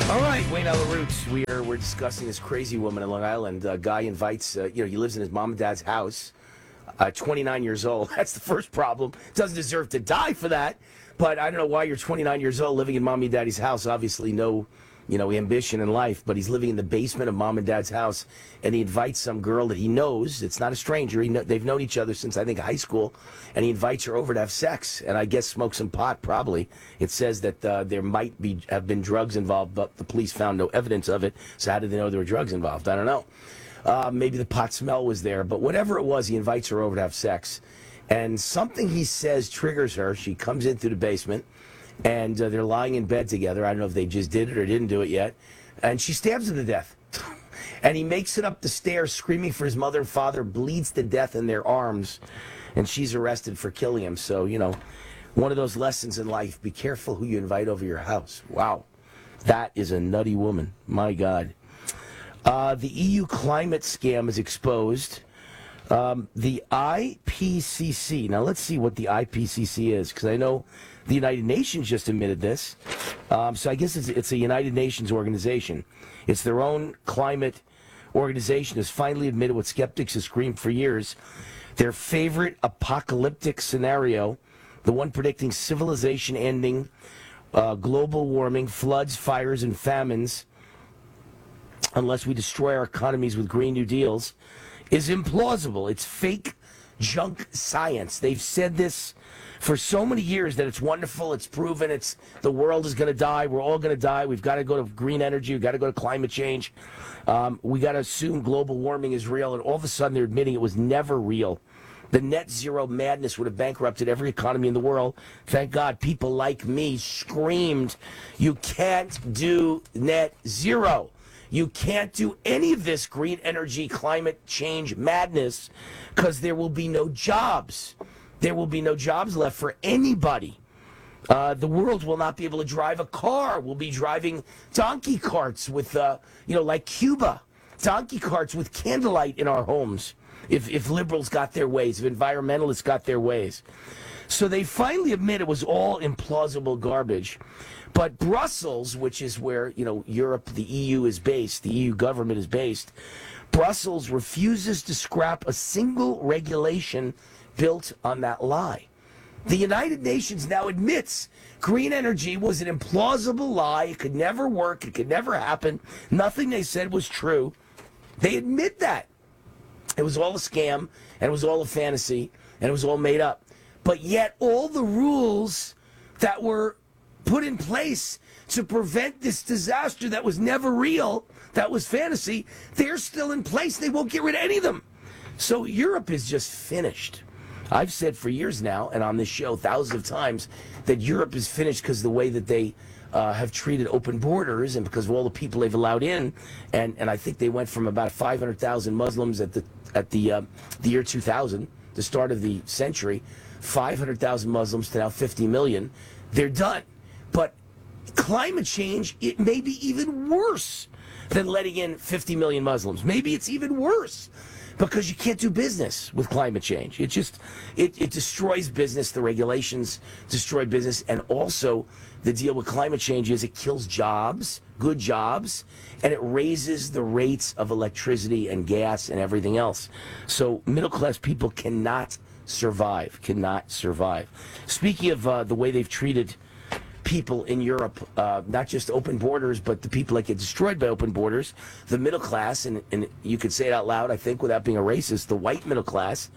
All right, Wayne Ella Roots. We're discussing this crazy woman in Long Island. A guy invites, he lives in his mom and dad's house. 29 years old. That's the first problem. Doesn't deserve to die for that. But I don't know why you're 29 years old living in mommy and daddy's house. Obviously, no, ambition in life. But he's living in the basement of mom and dad's house, and he invites some girl that he knows. It's not a stranger. They've known each other since, I think, high school. And he invites her over to have sex, and I guess smoke some pot, probably. It says that there might have been drugs involved, but the police found no evidence of it. So how did they know there were drugs involved? I don't know. Maybe the pot smell was there, but whatever it was, he invites her over to have sex. And something he says triggers her. She comes in through the basement, and they're lying in bed together. I don't know if they just did it or didn't do it yet. And she stabs him to death. And he makes it up the stairs screaming for his mother and father, bleeds to death in their arms, and she's arrested for killing him. So, one of those lessons in life, be careful who you invite over your house. Wow, that is a nutty woman. My God. The EU climate scam is exposed. The IPCC. Now, let's see what the IPCC is, because I know the United Nations just admitted this. So I guess it's a United Nations organization. It's their own climate organization has finally admitted what skeptics have screamed for years. Their favorite apocalyptic scenario, the one predicting civilization ending, global warming, floods, fires, and famines, unless we destroy our economies with Green New Deals, is implausible. It's fake junk science. They've said this for so many years that it's wonderful, it's proven, the world is going to die, we're all going to die, we've got to go to green energy, we've got to go to climate change, we got to assume global warming is real, and all of a sudden they're admitting it was never real. The net zero madness would have bankrupted every economy in the world. Thank God people like me screamed, you can't do net zero. You can't do any of this green energy, climate change madness, because there will be no jobs. There will be no jobs left for anybody. The world will not be able to drive a car. We'll be driving donkey carts with, like Cuba, donkey carts with candlelight in our homes. If liberals got their ways, if environmentalists got their ways. So they finally admit it was all implausible garbage. But Brussels, which is where, Europe, the EU is based, the EU government is based, Brussels refuses to scrap a single regulation built on that lie. The United Nations now admits green energy was an implausible lie. It could never work. It could never happen. Nothing they said was true. They admit that. It was all a scam, and it was all a fantasy, and it was all made up. But yet all the rules that were put in place to prevent this disaster that was never real, that was fantasy, they're still in place. They won't get rid of any of them. So Europe is just finished. I've said for years now, and on this show thousands of times, that Europe is finished because of the way that they have treated open borders and because of all the people they've allowed in. And I think they went from about 500,000 Muslims at the year 2000, the start of the century, 500,000 Muslims to now 50 million. They're done. But climate change, it may be even worse than letting in 50 million Muslims. Maybe it's even worse because you can't do business with climate change. It just, it destroys business. The regulations destroy business. And also the deal with climate change is it kills jobs, good jobs, and it raises the rates of electricity and gas and everything else. So middle-class people cannot survive. Speaking of the way they've treated people in Europe, not just open borders, but the people that get destroyed by open borders, the middle class, and you could say it out loud, I think, without being a racist, the white middle class,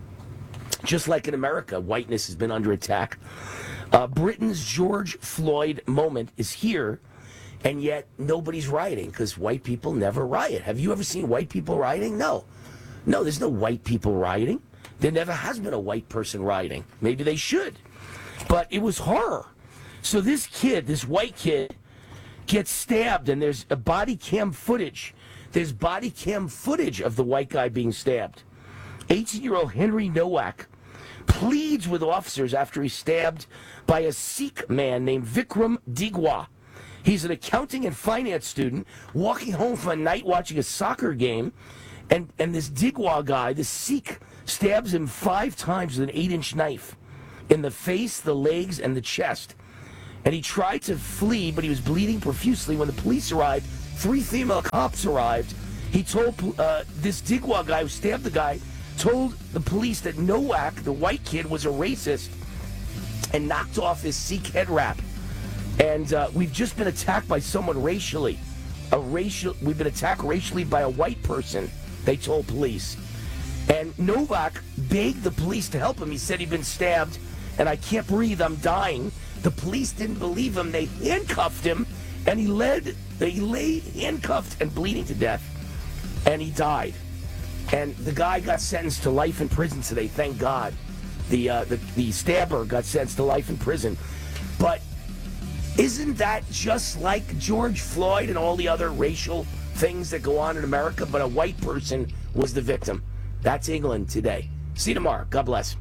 just like in America, whiteness has been under attack. Britain's George Floyd moment is here, and yet nobody's rioting because white people never riot. Have you ever seen white people rioting? No, there's no white people rioting. There never has been a white person rioting. Maybe they should, but it was horror. So this kid, this white kid, gets stabbed, and there's a body cam footage. There's body cam footage of the white guy being stabbed. 18-year-old Henry Nowak pleads with officers after he's stabbed by a Sikh man named Vikram Digwa. He's an accounting and finance student walking home from a night watching a soccer game, and this Digwa guy, this Sikh, stabs him 5 times with an 8-inch knife in the face, the legs, and the chest. and he tried to flee, but he was bleeding profusely. When the police arrived, 3 female cops arrived. He told this Digwa guy who stabbed the guy, told the police that Nowak, the white kid, was a racist and knocked off his Sikh head wrap. And we've just been attacked by someone racially. We've been attacked racially by a white person, they told police. And Novak begged the police to help him. He said he'd been stabbed, and I can't breathe, I'm dying. The police didn't believe him. They handcuffed him, and he lay handcuffed and bleeding to death, and he died. And the guy got sentenced to life in prison today, thank God. The stabber got sentenced to life in prison. But isn't that just like George Floyd and all the other racial things that go on in America? But a white person was the victim. That's England today. See you tomorrow. God bless.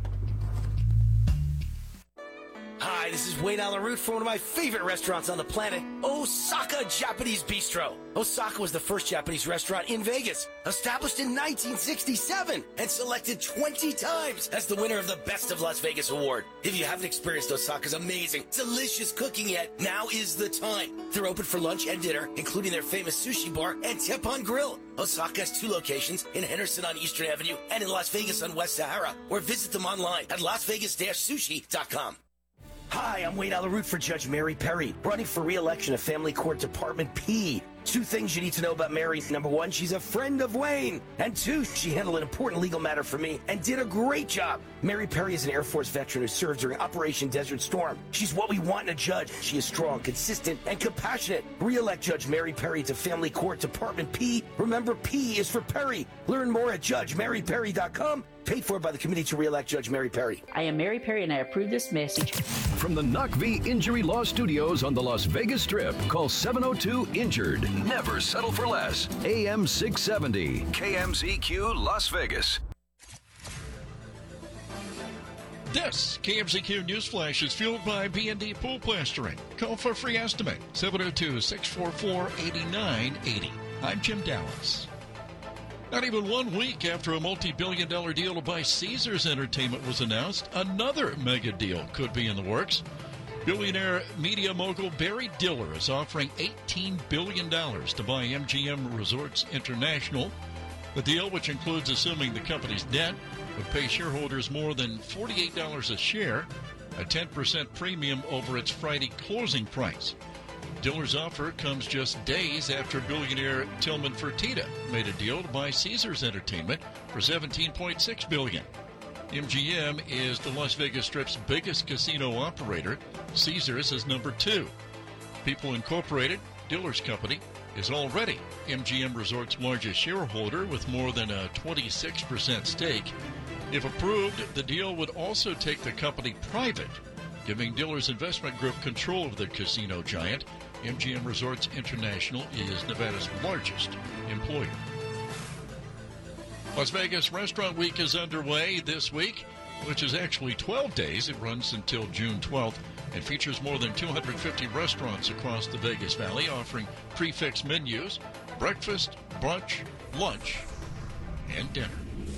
Hi, this is Wayne Allen Root for one of my favorite restaurants on the planet, Osaka Japanese Bistro. Osaka was the first Japanese restaurant in Vegas, established in 1967 and selected 20 times as the winner of the Best of Las Vegas award. If you haven't experienced Osaka's amazing, delicious cooking yet, now is the time. They're open for lunch and dinner, including their famous sushi bar and Teppan Grill. Osaka has 2 locations in Henderson on Eastern Avenue and in Las Vegas on West Sahara, or visit them online at lasvegas-sushi.com. Hi, I'm Wayne Allen Root for Judge Mary Perry, running for re-election at Family Court Department P. 2 things you need to know about Mary. Number 1, she's a friend of Wayne. And 2, she handled an important legal matter for me and did a great job. Mary Perry is an Air Force veteran who served during Operation Desert Storm. She's what we want in a judge. She is strong, consistent, and compassionate. Re-elect Judge Mary Perry to Family Court Department P. Remember, P is for Perry. Learn more at JudgeMaryPerry.com. Paid for by the Committee to Re-elect Judge Mary Perry. I am Mary Perry, and I approve this message. From the NUCV Injury Law Studios on the Las Vegas Strip, call 702-INJURED. Never settle for less. AM 670, KMZQ Las Vegas. This KMZQ Newsflash is fueled by B&D Pool Plastering. Call for a free estimate, 702-644-8980. I'm Jim Dallas. Not even 1 week after a multi-billion-dollar deal to buy Caesars Entertainment was announced, another mega deal could be in the works. Billionaire media mogul Barry Diller is offering $18 billion to buy MGM Resorts International. The deal, which includes assuming the company's debt, would pay shareholders more than $48 a share, a 10% premium over its Friday closing price. Diller's offer comes just days after billionaire Tillman Fertitta made a deal to buy Caesars Entertainment for $17.6 billion. MGM is the Las Vegas Strip's biggest casino operator. Caesars is number 2. People Incorporated, Diller's company, is already MGM Resorts' largest shareholder with more than a 26% stake. If approved, the deal would also take the company private, giving Diller's investment group control of the casino giant. MGM Resorts International is Nevada's largest employer. Las Vegas Restaurant Week is underway this week, which is actually 12 days. It runs until June 12th and features more than 250 restaurants across the Vegas Valley offering prefix menus, breakfast, brunch, lunch, and dinner.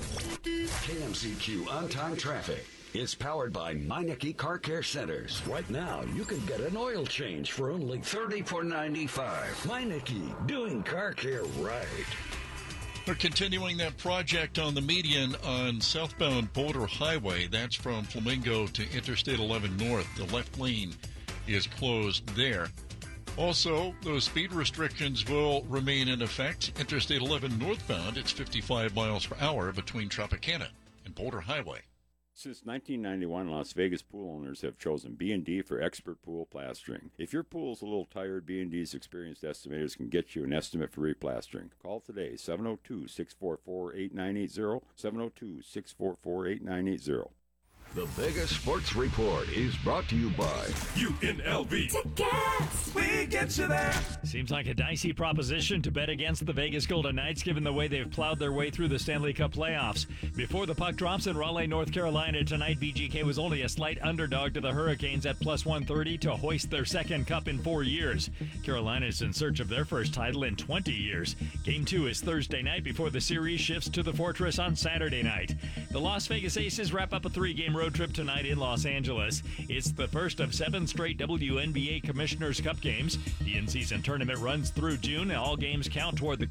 KMZQ on-time traffic is powered by Meineke Car Care Centers. Right now, you can get an oil change for only $34.95. Meineke, doing car care right. We're continuing that project on the median on southbound Boulder Highway. That's from Flamingo to Interstate 11 North. The left lane is closed there. Also, those speed restrictions will remain in effect. Interstate 11 northbound, it's 55 miles per hour between Tropicana and Boulder Highway. Since 1991, Las Vegas pool owners have chosen B&D for expert pool plastering. If your pool's a little tired, B&D's experienced estimators can get you an estimate for replastering. Call today, 702-644-8980, 702-644-8980. The Vegas Sports Report is brought to you by UNLV. Tickets! We get you there. Seems like a dicey proposition to bet against the Vegas Golden Knights given the way they've plowed their way through the Stanley Cup playoffs. Before the puck drops in Raleigh, North Carolina tonight, VGK was only a slight underdog to the Hurricanes at plus 130 to hoist their second cup in 4 years. Carolina is in search of their first title in 20 years. Game 2 is Thursday night before the series shifts to the Fortress on Saturday night. The Las Vegas Aces wrap up a 3-game road trip tonight in Los Angeles. It's the first of 7 straight WNBA Commissioner's Cup games. The in-season tournament runs through June, and all games count toward the